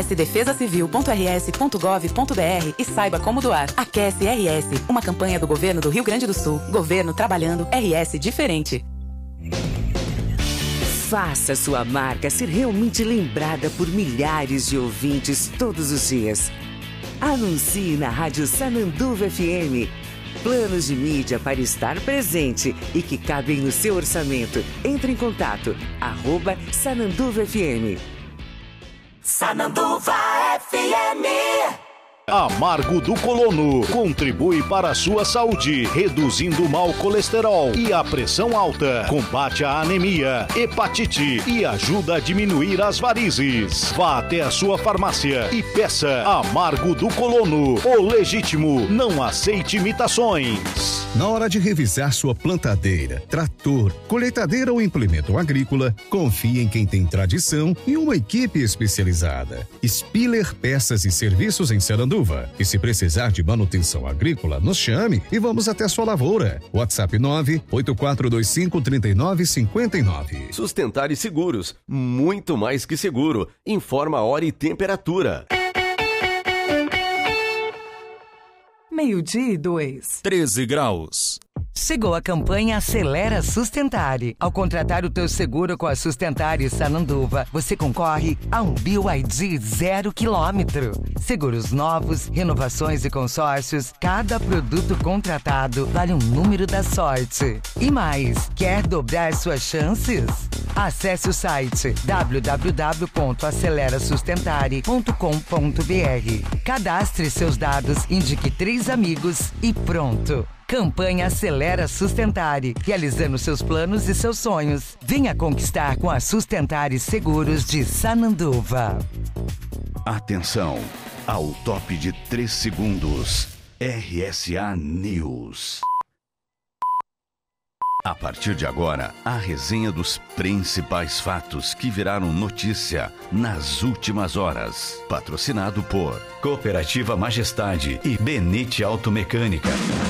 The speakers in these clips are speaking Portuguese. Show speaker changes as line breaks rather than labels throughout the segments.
defesacivil.rs.gov.br e saiba como doar. Aquece RS, uma campanha do Governo do Rio Grande do Sul. Governo trabalhando, RS diferente.
Faça sua marca ser realmente lembrada por milhares de ouvintes todos os dias. Anuncie na Rádio Sananduva FM. Planos de mídia para estar presente e que cabem no seu orçamento. Entre em contato, @Sananduva FM.
Sananduva FM.
Amargo do Colono contribui para a sua saúde, reduzindo o mau colesterol e a pressão alta, combate a anemia, hepatite e ajuda a diminuir as varizes. Vá até a sua farmácia e peça Amargo do Colono, o legítimo, não aceite imitações.
Na hora de revisar sua plantadeira, trator, colheitadeira ou implemento agrícola, confie em quem tem tradição e uma equipe especializada. Spiller Peças e Serviços em Sananduva. E se precisar de manutenção agrícola, nos chame e vamos até sua lavoura. WhatsApp 984253959.
Sustentar e Seguros, muito mais que seguro. Informa a hora e temperatura.
12:02.
13 graus.
Chegou a campanha Acelera Sustentare. Ao contratar o teu seguro com a Sustentare Sananduva, você concorre a um BYD 0 km. Seguros novos, renovações e consórcios, cada produto contratado vale um número da sorte. E mais, quer dobrar suas chances? Acesse o site www.acelerasustentare.com.br. Cadastre seus dados, indique 3 amigos e pronto. Campanha Acelera Sustentare, realizando seus planos e seus sonhos. Venha conquistar com a Sustentare Seguros de Sananduva.
Atenção, ao top de 3 segundos. RSA News. A partir de agora, a resenha dos principais fatos que viraram notícia nas últimas horas. Patrocinado por Cooperativa Majestade e Benite Automecânica.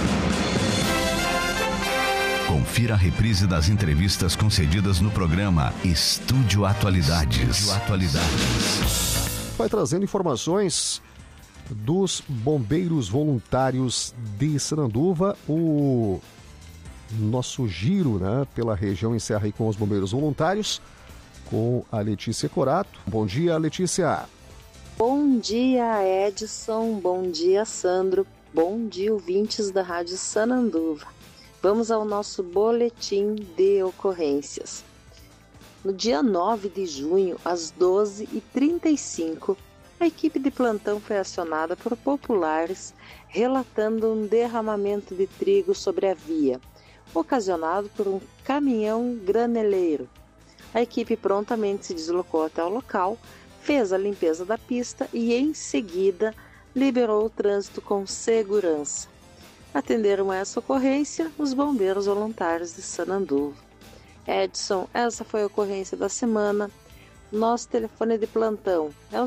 Confira a reprise das entrevistas concedidas no programa Estúdio Atualidades.
Vai trazendo informações dos bombeiros voluntários de Sananduva. O nosso giro, né, pela região encerra aí com os bombeiros voluntários, com a Letícia Corato. Bom dia, Letícia.
Bom dia, Edson. Bom dia, Sandro. Bom dia, ouvintes da Rádio Sananduva. Vamos ao nosso boletim de ocorrências. No dia 9 de junho, às 12h35, a equipe de plantão foi acionada por populares relatando um derramamento de trigo sobre a via, ocasionado por um caminhão graneleiro. A equipe prontamente se deslocou até o local, fez a limpeza da pista e, em seguida, liberou o trânsito com segurança. Atenderam a essa ocorrência os bombeiros voluntários de Sananduva. Edson, essa foi a ocorrência da semana. Nosso telefone de plantão é o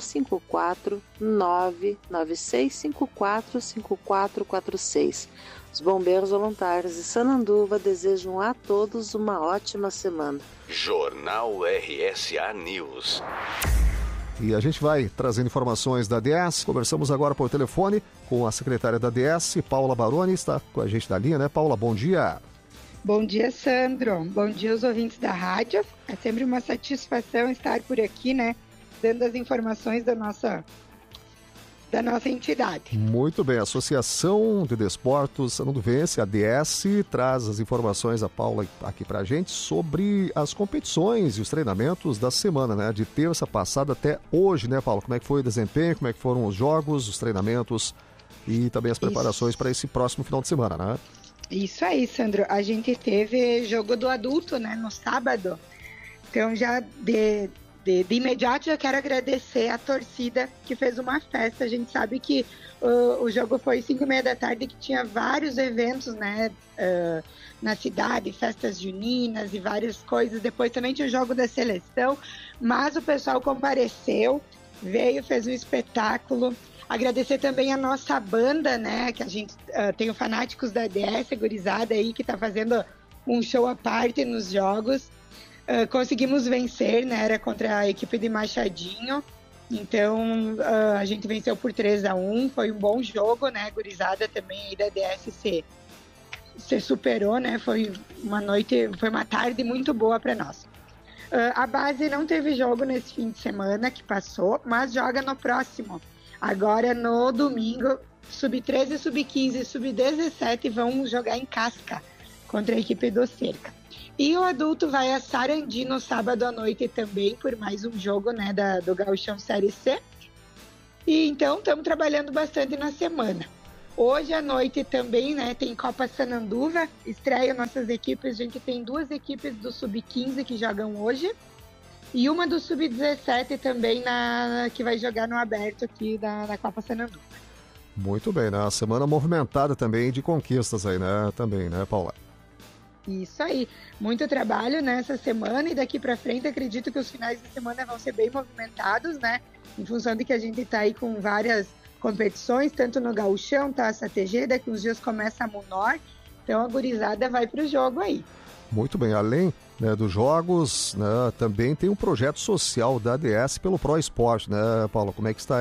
54996545446. Os bombeiros voluntários de Sananduva desejam a todos uma ótima semana.
Jornal RSA News.
E a gente vai trazendo informações da DS. Conversamos agora por telefone com a secretária da DS, Paula Baroni, está com a gente na linha, né? Paula, bom dia.
Bom dia, Sandro. Bom dia aos ouvintes da rádio. É sempre uma satisfação estar por aqui, né? Dando as informações da nossa entidade.
Muito bem, a Associação de Desportos Sananduvense, a DS, traz as informações, a Paula aqui pra gente, sobre as competições e os treinamentos da semana, né? De terça passada até hoje, né, Paula? Como é que foi o desempenho, como é que foram os jogos, os treinamentos e também as preparações para esse próximo final de semana, né?
Isso aí, Sandro. A gente teve jogo do adulto, né, no sábado. Então já de imediato já quero agradecer a torcida que fez uma festa. A gente sabe que o jogo foi 5h30 da tarde, que tinha vários eventos, né, na cidade, festas juninas e várias coisas. Depois também tinha o jogo da seleção, mas o pessoal compareceu, veio, fez um espetáculo. Agradecer também a nossa banda, né, que a gente tem o Fanáticos da DS, gurizada aí, que tá fazendo um show à parte nos jogos. Conseguimos vencer, né? Era contra a equipe de Machadinho. Então, a gente venceu por 3-1, foi um bom jogo, né? Gurizada também aí da DSC se superou, né? Foi uma tarde muito boa para nós. A base não teve jogo nesse fim de semana que passou, mas joga no próximo. Agora no domingo, sub-13, sub-15 e sub-17 vão jogar em Casca contra a equipe do Cerca. E o adulto vai a Sarandi no sábado à noite também por mais um jogo, né, do Gauchão Série C. E então estamos trabalhando bastante na semana. Hoje à noite também, né, tem Copa Sananduva, estreia nossas equipes. A gente tem 2 equipes do Sub-15 que jogam hoje e uma do Sub-17 também que vai jogar no aberto aqui da Copa Sananduva.
Muito bem, né? A semana movimentada também de conquistas aí, né? Também, né, Paula?
Isso aí. Muito trabalho nessa semana e daqui para frente acredito que os finais de semana vão ser bem movimentados, né? Em função de que a gente está aí com várias competições, tanto no Gauchão, Taça TG, daqui uns dias começa a Munor, então a gurizada vai pro jogo aí. Muito bem, além, né, dos jogos, né, também tem um projeto social da ADS pelo Pro Esporte, né, Paula? Como é que está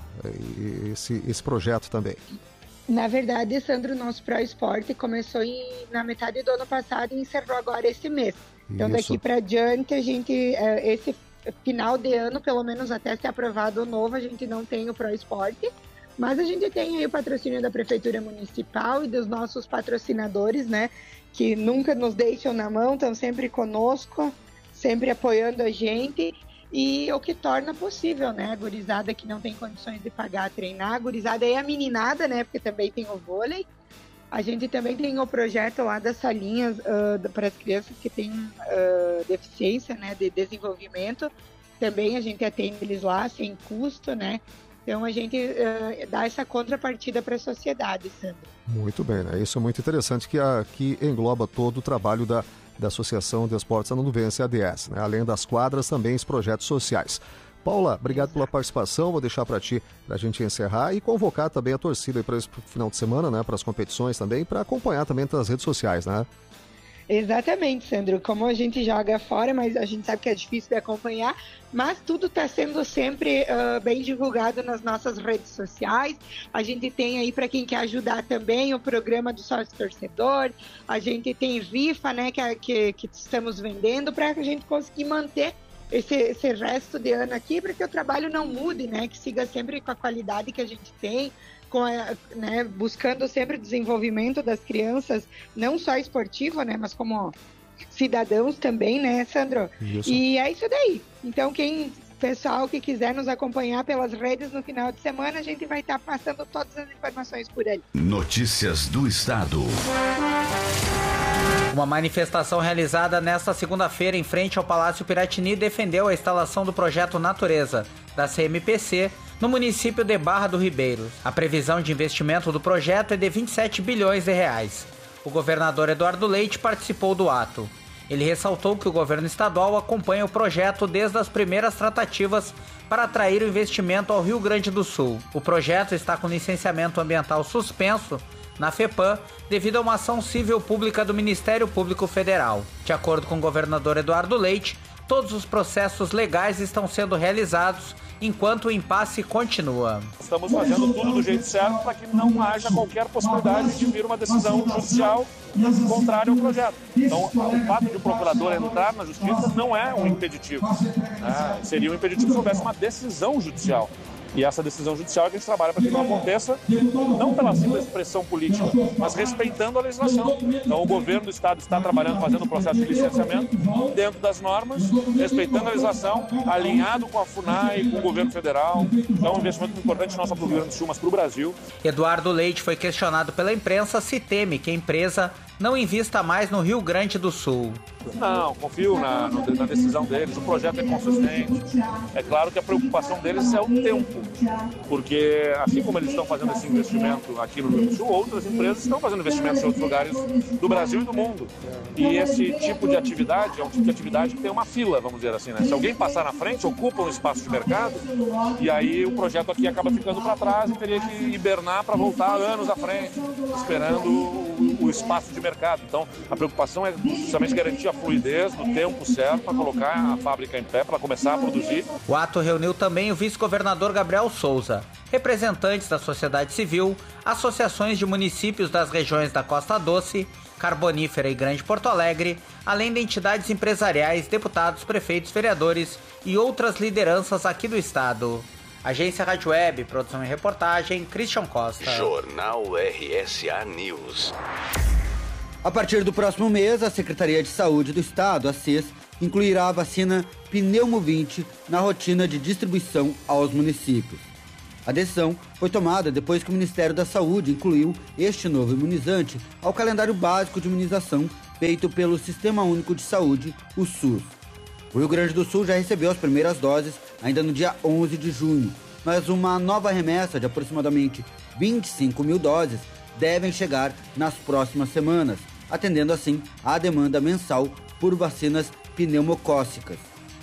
esse projeto também? Na verdade, Sandro, o nosso Pro Esporte começou na metade do ano passado e encerrou agora esse mês. Então daqui para diante a gente, esse final de ano, pelo menos até ser aprovado o novo, a gente não tem o Pro Esporte. Mas a gente tem aí o patrocínio da Prefeitura Municipal e dos nossos patrocinadores, né? Que nunca nos deixam na mão, estão sempre conosco, sempre apoiando a gente. E o que torna possível, né? A gurizada que não tem condições de pagar, treinar. A gurizada é a meninada, né? Porque também tem o vôlei. A gente também tem o projeto lá das salinhas para as crianças que têm deficiência, né? De desenvolvimento. Também a gente atende eles lá sem custo, né? Então a gente dá essa contrapartida para a sociedade, Sandro. Muito bem, né? Isso é muito interessante que engloba todo o trabalho da Associação de Esportes Sananduvense, ADS, né? Além das quadras, também os projetos sociais. Paula, obrigado pela participação, vou deixar para a gente encerrar e convocar também a torcida para esse final de semana, né? Para as competições também, para acompanhar também nas redes sociais, né? Exatamente, Sandro. Como a gente joga fora, mas a gente sabe que é difícil de acompanhar, mas tudo está sendo sempre bem divulgado nas nossas redes sociais. A gente tem aí, para quem quer ajudar também, o programa do sócio torcedor. A gente tem rifa, né, que estamos vendendo para a gente conseguir manter esse resto de ano aqui, para que o trabalho não mude, né, que siga sempre com a qualidade que a gente tem. Né, buscando sempre o desenvolvimento das crianças, não só esportivo, né, mas como cidadãos também, né, Sandro? Isso. E é isso daí. Então, pessoal que quiser nos acompanhar pelas redes no final de semana, a gente vai estar passando todas as informações por ali.
Notícias do Estado.
Uma manifestação realizada nesta segunda-feira em frente ao Palácio Piratini defendeu a instalação do projeto Natureza, da CMPC, no município de Barra do Ribeiro. A previsão de investimento do projeto é de 27 bilhões de reais. O governador Eduardo Leite participou do ato. Ele ressaltou que o governo estadual acompanha o projeto desde as primeiras tratativas para atrair o investimento ao Rio Grande do Sul. O projeto está com licenciamento ambiental suspenso na FEPAM devido a uma ação civil pública do Ministério Público Federal. De acordo com o governador Eduardo Leite, todos os processos legais estão sendo realizados enquanto o impasse continua.
Estamos fazendo tudo do jeito certo para que não haja qualquer possibilidade de vir uma decisão judicial contrária ao projeto. Então, o fato de o procurador entrar na justiça não é um impeditivo. Né? Seria um impeditivo se houvesse uma decisão judicial. E essa decisão judicial é que a gente trabalha para que não aconteça, não pela simples pressão política, mas respeitando a legislação. Então, o governo do Estado está trabalhando, fazendo o processo de licenciamento dentro das normas, respeitando a legislação, alinhado com a FUNAI, com o governo federal. Então, é um investimento importante não só para o Rio Grande do Sul, mas para o Brasil.
Eduardo Leite foi questionado pela imprensa se teme que a empresa não invista mais no Rio Grande do Sul.
Não, confio na decisão deles, o projeto é consistente. É claro que a preocupação deles é o tempo, porque assim como eles estão fazendo esse investimento aqui no Rio Grande do Sul, outras empresas estão fazendo investimentos em outros lugares do Brasil e do mundo. E esse tipo de atividade é um tipo de atividade que tem uma fila, vamos dizer assim, né? Se alguém passar na frente, ocupa um espaço de mercado, e aí o projeto aqui acaba ficando para trás e teria que hibernar para voltar anos à frente, esperando o espaço de mercado. Então, a preocupação é justamente garantir a fluidez no tempo certo para colocar a fábrica em pé, para começar a produzir.
O ato reuniu também o vice-governador Gabriel Souza, representantes da sociedade civil, associações de municípios das regiões da Costa Doce, Carbonífera e Grande Porto Alegre, além de entidades empresariais, deputados, prefeitos, vereadores e outras lideranças aqui do estado. Agência Rádio Web, produção e reportagem, Christian Costa.
Jornal RSA News.
A partir do próximo mês, a Secretaria de Saúde do Estado, a SES, incluirá a vacina Pneumo 20 na rotina de distribuição aos municípios. A decisão foi tomada depois que o Ministério da Saúde incluiu este novo imunizante ao calendário básico de imunização feito pelo Sistema Único de Saúde, o SUS. O Rio Grande do Sul já recebeu as primeiras doses ainda no dia 11 de junho, mas uma nova remessa de aproximadamente 25 mil doses devem chegar nas próximas semanas, atendendo assim à demanda mensal por vacinas pneumocócicas.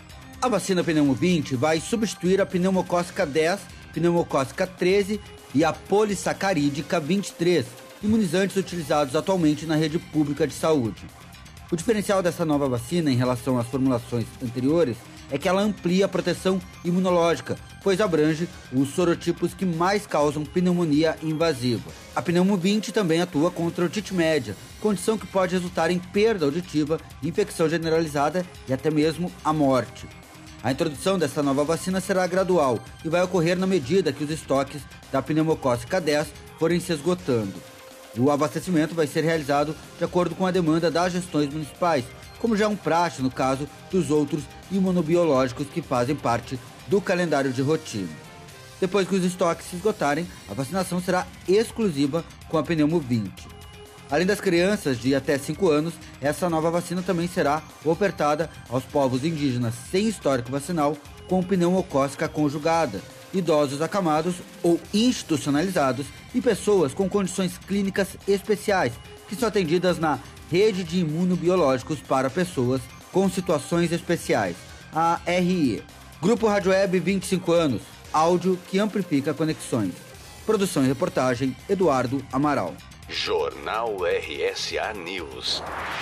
A vacina Pneumo 20 vai substituir a pneumocócica 10, pneumocócica 13 e a polissacarídica 23, imunizantes utilizados atualmente na rede pública de saúde. O diferencial dessa nova vacina em relação às formulações anteriores é que ela amplia a proteção imunológica, pois abrange os sorotipos que mais causam pneumonia invasiva. A Pneumo 20 também atua contra a otite média, condição que pode resultar em perda auditiva, infecção generalizada e até mesmo a morte. A introdução dessa nova vacina será gradual e vai ocorrer na medida que os estoques da pneumocócica 10 forem se esgotando. O abastecimento vai ser realizado de acordo com a demanda das gestões municipais, como já é um praxe no caso dos outros imunobiológicos que fazem parte do calendário de rotina. Depois que os estoques se esgotarem, a vacinação será exclusiva com a Pneumo 20. Além das crianças de até 5 anos, essa nova vacina também será ofertada aos povos indígenas sem histórico vacinal com pneumocócica conjugada, idosos acamados ou institucionalizados e pessoas com condições clínicas especiais, que são atendidas na Rede de Imunobiológicos para Pessoas com Situações Especiais, a RIE. Grupo Rádio Web 25 anos, áudio que amplifica conexões. Produção e reportagem, Eduardo Amaral.
Jornal RSA News.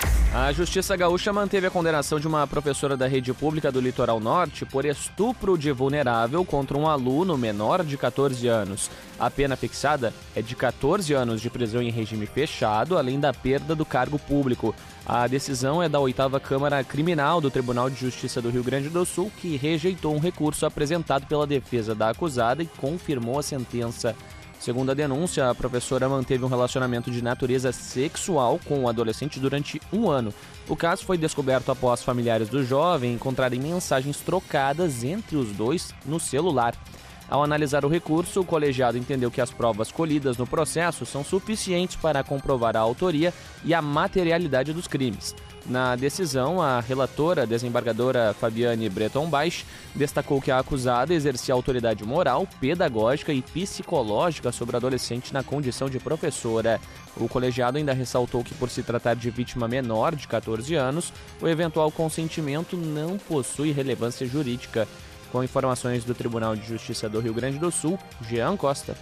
A Justiça Gaúcha manteve a condenação de uma professora da rede pública do Litoral Norte por estupro de vulnerável contra um aluno menor de 14 anos. A pena fixada é de 14 anos de prisão em regime fechado, além da perda do cargo público. A decisão é da 8ª Câmara Criminal do Tribunal de Justiça do Rio Grande do Sul, que rejeitou um recurso apresentado pela defesa da acusada e confirmou a sentença. Segundo a denúncia, a professora manteve um relacionamento de natureza sexual com o adolescente durante 1 ano. O caso foi descoberto após familiares do jovem encontrarem mensagens trocadas entre os dois no celular. Ao analisar o recurso, o colegiado entendeu que as provas colhidas no processo são suficientes para comprovar a autoria e a materialidade dos crimes. Na decisão, a relatora, desembargadora Fabiane Breton Baix, destacou que a acusada exercia autoridade moral, pedagógica e psicológica sobre a adolescente na condição de professora. O colegiado ainda ressaltou que, por se tratar de vítima menor de 14 anos, o eventual consentimento não possui relevância jurídica. Com informações do Tribunal de Justiça do Rio Grande do Sul, Jean Costa.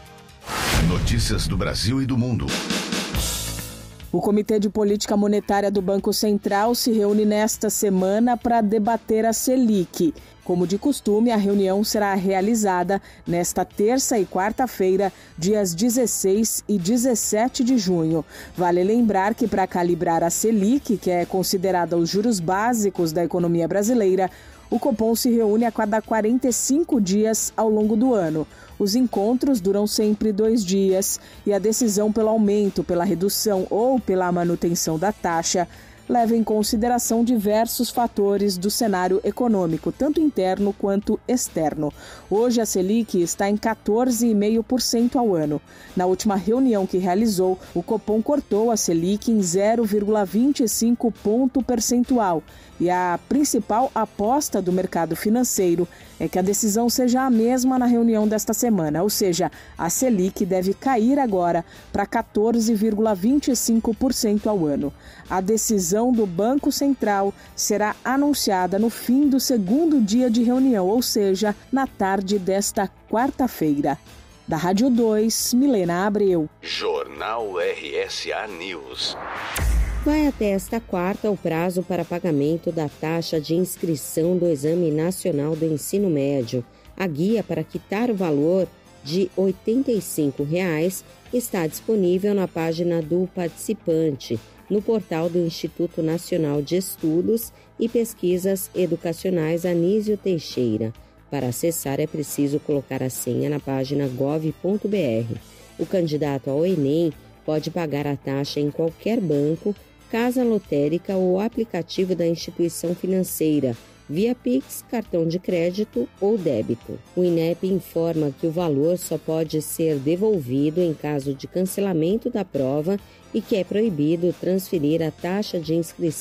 Notícias do Brasil e do mundo.
O Comitê de Política Monetária do Banco Central se reúne nesta semana para debater a Selic. Como de costume, a reunião será realizada nesta terça e quarta-feira, dias 16 e 17 de junho. Vale lembrar que para calibrar a Selic, que é considerada os juros básicos da economia brasileira, o Copom se reúne a cada 45 dias ao longo do ano. Os encontros duram sempre 2 dias e a decisão pelo aumento, pela redução ou pela manutenção da taxa leva em consideração diversos fatores do cenário econômico, tanto interno quanto externo. Hoje a Selic está em 14,5% ao ano. Na última reunião que realizou, o Copom cortou a Selic em 0,25 ponto percentual. E a principal aposta do mercado financeiro é que a decisão seja a mesma na reunião desta semana, ou seja, a Selic deve cair agora para 14,25% ao ano. A decisão do Banco Central será anunciada no fim do segundo dia de reunião, ou seja, na tarde desta quarta-feira. Da Rádio 2, Milena Abreu.
Jornal RSA News.
Vai até esta quarta o prazo para pagamento da taxa de inscrição do Exame Nacional do Ensino Médio. A guia para quitar o valor de R$ 85,00 está disponível na página do participante, no portal do Instituto Nacional de Estudos e Pesquisas Educacionais Anísio Teixeira. Para acessar é preciso colocar a senha na página gov.br. O candidato ao Enem pode pagar a taxa em qualquer banco, casa lotérica ou aplicativo da instituição financeira, via Pix, cartão de crédito ou débito. O INEP informa que o valor só pode ser devolvido em caso de cancelamento da prova e que é proibido transferir a taxa de inscrição